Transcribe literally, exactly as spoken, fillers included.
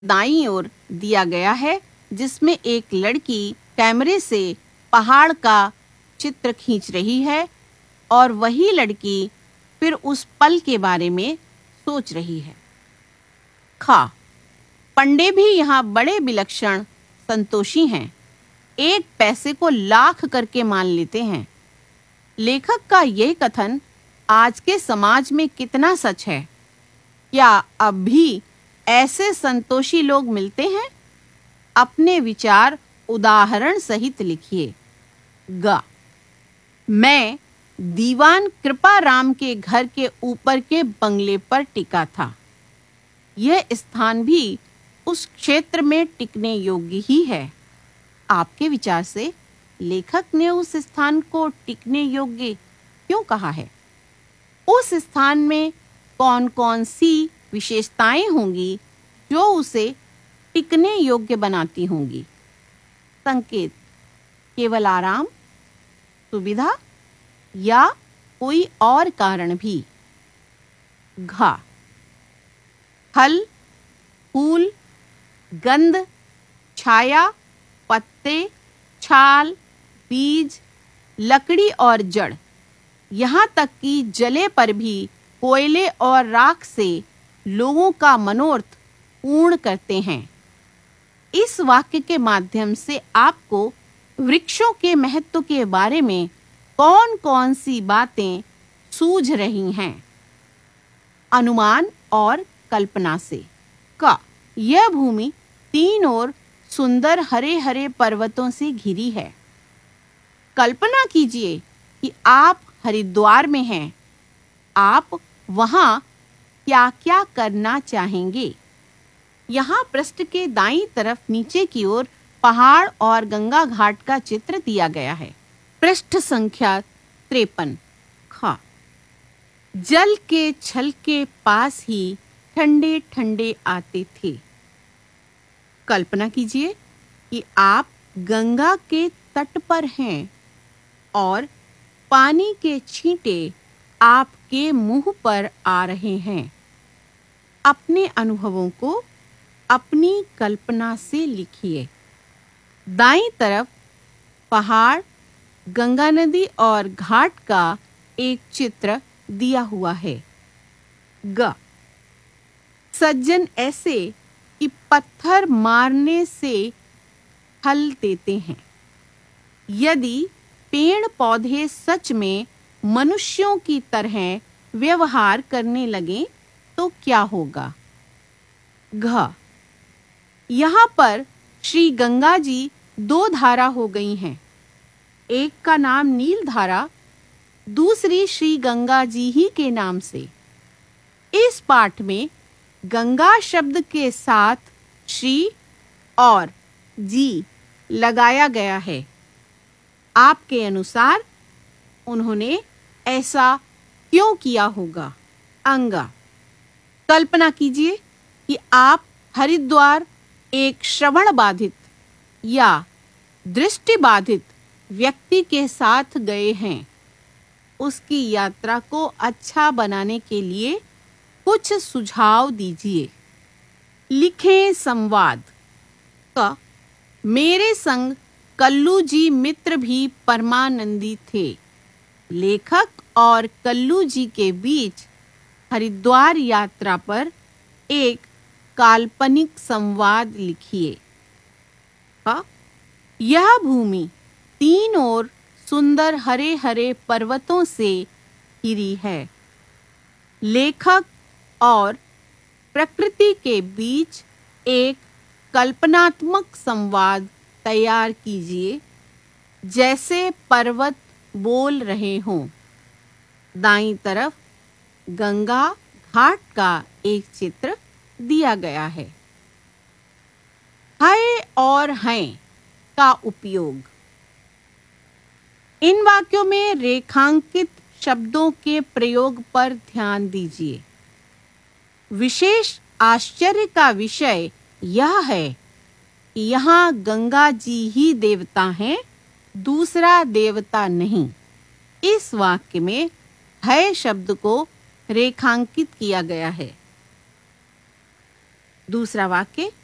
दाईं ओर दिया गया है, जिसमें एक लड़की कैमरे से पहाड़ का चित्र खींच रही है और वही लड़की फिर उस पल के बारे में सोच रही है। खा पंडे भी यहाँ बड़े विलक्षण संतोषी हैं, एक पैसे को लाख करके मान लेते हैं। लेखक का यह कथन आज के समाज में कितना सच है? क्या अब भी ऐसे संतोषी लोग मिलते हैं? अपने विचार उदाहरण सहित लिखिए। ग मैं दीवान कृपाराम के घर के ऊपर के बंगले पर टिका था। यह स्थान भी उस क्षेत्र में टिकने योग्य ही है। आपके विचार से लेखक ने उस स्थान को टिकने योग्य क्यों कहा है? उस स्थान में कौन-कौन सी विशेषताएं होंगी जो उसे टिकने योग्य बनाती होंगी? संकेत: केवल आराम, सुविधा या कोई और कारण भी? घा फल, फूल, गंध, छाया, पत्ते, छाल, बीज, लकड़ी और जड़, यहाँ तक कि जले पर भी कोयले और राख से लोगों का मनोरथ पूर्ण करते हैं। इस वाक्य के माध्यम से आपको वृक्षों के महत्व के बारे में कौन-कौन सी बातें सूझ रही हैं? अनुमान और कल्पना से। का यह भूमि तीन ओर सुंदर हरे-हरे पर्वतों से घिरी है। कल्पना कीजिए कि आप हरिद्वार में हैं। आप वहां क्या-क्या करना चाहेंगे? यहाँ पृष्ठ के दाईं तरफ नीचे की ओर पहाड़ और गंगा घाट का चित्र दिया गया है। पृष्ठ संख्या तिरपन। खा जल के छल के पास ही ठंडे ठंडे आते थे। कल्पना कीजिए कि आप गंगा के तट पर हैं और पानी के छींटे आपके मुंह पर आ रहे हैं। अपने अनुभवों को अपनी कल्पना से लिखिए। दाईं तरफ पहाड़, गंगा नदी और घाट का एक चित्र दिया हुआ है। ग सज्जन ऐसे कि पत्थर मारने से फल देते हैं। यदि पेड़ पौधे सच में मनुष्यों की तरह व्यवहार करने लगे तो क्या होगा? घ यहाँ पर श्री गंगा जी दो धारा हो गई हैं। एक का नाम नील धारा, दूसरी श्री गंगा जी ही के नाम से। इस पाठ में गंगा शब्द के साथ श्री और जी लगाया गया है। आपके अनुसार उन्होंने ऐसा क्यों किया होगा? अंगा कल्पना कीजिए कि आप हरिद्वार एक श्रवण बाधित या दृष्टि बाधित व्यक्ति के साथ गए हैं। उसकी यात्रा को अच्छा बनाने के लिए कुछ सुझाव दीजिए। लिखें संवाद। क मेरे संग कल्लू जी मित्र भी परमानंदी थे। लेखक और कल्लू जी के बीच हरिद्वार यात्रा पर एक काल्पनिक संवाद लिखिए। क यह भूमि तीन ओर सुंदर हरे हरे पर्वतों से घिरी है। लेखक और प्रकृति के बीच एक कल्पनात्मक संवाद तैयार कीजिए, जैसे पर्वत बोल रहे हों। दाईं तरफ गंगा घाट का एक चित्र दिया गया है। है और हैं का उपयोग। इन वाक्यों में रेखांकित शब्दों के प्रयोग पर ध्यान दीजिए। विशेष आश्चर्य का विषय यह है कि यहाँ गंगा जी ही देवता हैं, दूसरा देवता नहीं। इस वाक्य में है शब्द को रेखांकित किया गया है। दूसरा वाक्य